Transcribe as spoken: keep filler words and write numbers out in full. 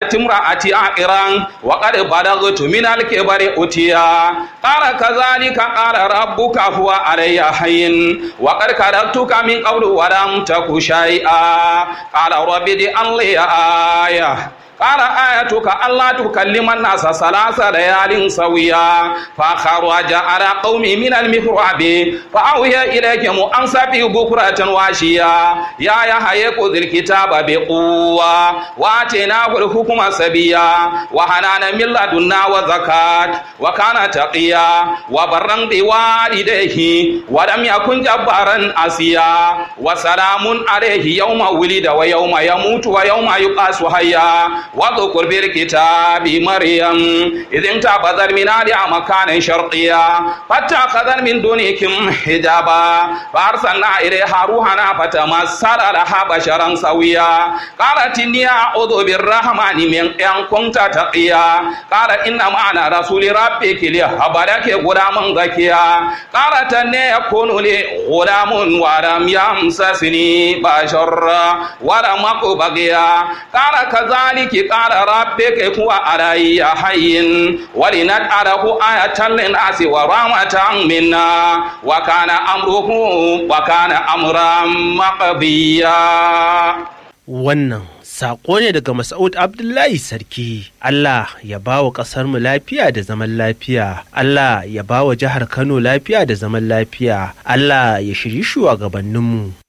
امرأتي عاقرا وقد بلغت من الكبر أتيا قال كذلك قال ربك هو علي حين وقد خلقتك من قبل ولم تك شيئا قال رب اجعل لي آية قال آيتك ألا تكلم الناس ثلاث ليال سويا فخرج على قومي من المحراب فأوحي إليهم أن سبحوا بكرة وعشيا يا يحيى خذ الكتاب بقوة وآتيناه الحكم سبيا وحنانا من لدنا وزكاة وكان تقيا وبرا بوالديه ولم يكن جبارا عصيا وسلام عليه يوم ولد ويوم يموت ويوم يقاس حيا واذكر بالكتاب مريم إذ انتبذت من أهلها مكانا شرقيا فاتخذت من دونكم حجابا فأرسلنا إليها روحنا فتمثل لها بشرا سويا قالت إني أعوذ بالرحمن منك إن كنت تقيا قال إنما أنا رسول ربك لهب لك غلاما زكيا قالت أن يكون لي غلام ولم يمسسني بشر ولم أك بغيا قال كذلك قال ربك هو علي حين ولنجعله آية للناس ورحمة منا وكان أمره وكان أمرا مقضيا. Wannan saƙo ne daga Mas'ud Abdullahi Sarki. Allah ya ba wa ƙasarmu lafiya da zaman lafiya. Allah ya ba wa jihar Kano lafiya da zaman lafiya. Allah ya shiri shugabanninmu.